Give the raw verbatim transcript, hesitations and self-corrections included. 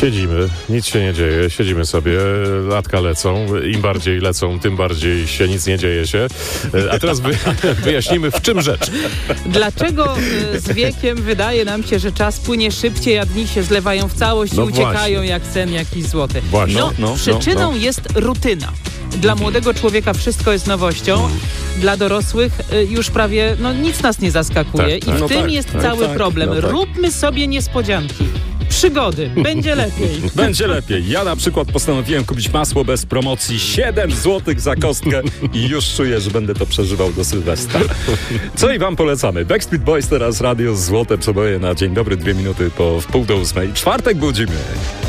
Siedzimy, nic się nie dzieje, siedzimy sobie, latka lecą, im bardziej lecą, tym bardziej się nic nie dzieje się. A teraz wy, wyjaśnimy, w czym rzecz. Dlaczego y, z wiekiem wydaje nam się, że czas płynie szybciej, a dni się zlewają w całość No i uciekają właśnie. jak sen jakiś złoty? Właśnie. No, No, no, przyczyną no. jest rutyna. Dla młodego człowieka wszystko jest nowością, dla dorosłych y, już prawie no, nic nas nie zaskakuje Tak, tak. i w No tym tak, jest tak, cały tak, problem. no tak. Róbmy sobie niespodzianki. Przygody. Będzie lepiej. Będzie lepiej. Ja na przykład postanowiłem kupić masło bez promocji. siedem złotych za kostkę i już czuję, że będę to przeżywał do Sylwestra. Co i wam polecamy. Backstreet Boys, teraz radio Złote Przeboje na dzień dobry, dwie minuty po wpół do ósmej. Czwartek budzimy.